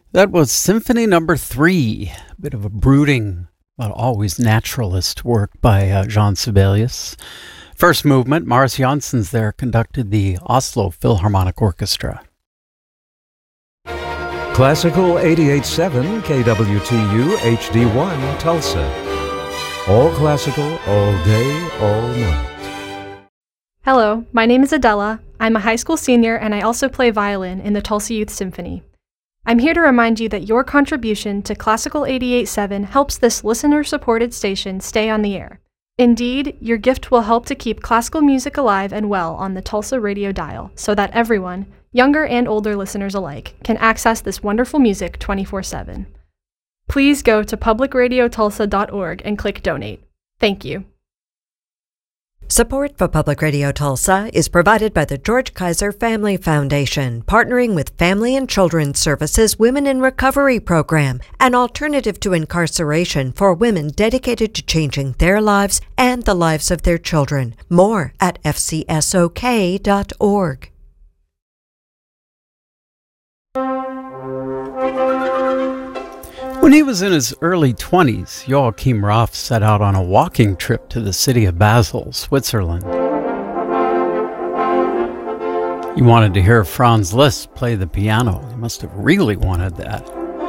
That was Symphony Number 3, a bit of a brooding, but always naturalist work by Jean Sibelius. First movement, Mars Janssens there conducted the Oslo Philharmonic Orchestra. Classical 88.7 KWTU HD1 Tulsa. All classical, all day, all night. Hello, my name is Adela. I'm a high school senior and I also play violin in the Tulsa Youth Symphony. I'm here to remind you that your contribution to Classical 88.7 helps this listener-supported station stay on the air. Indeed, your gift will help to keep classical music alive and well on the Tulsa radio dial so that everyone, younger and older listeners alike, can access this wonderful music 24/7. Please go to publicradiotulsa.org and click Donate. Thank you. Support for Public Radio Tulsa is provided by the George Kaiser Family Foundation, partnering with Family and Children's Services Women in Recovery Program, an alternative to incarceration for women dedicated to changing their lives and the lives of their children. More at fcsok.org. When he was in his early 20s, Joachim Raff set out on a walking trip to the city of Basel, Switzerland. He wanted to hear Franz Liszt play the piano. He must have really wanted that.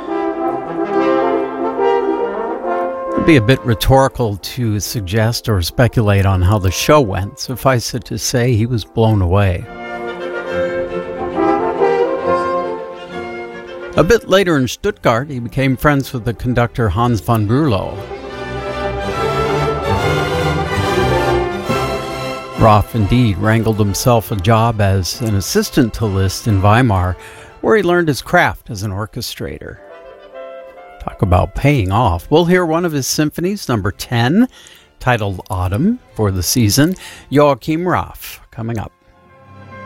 It'd be a bit rhetorical to suggest or speculate on how the show went. Suffice it to say, he was blown away. A bit later in Stuttgart, he became friends with the conductor Hans von Bülow. Raff indeed wrangled himself a job as an assistant to Liszt in Weimar, where he learned his craft as an orchestrator. Talk about paying off. We'll hear one of his symphonies, number 10, titled Autumn, for the season. Joachim Raff, coming up.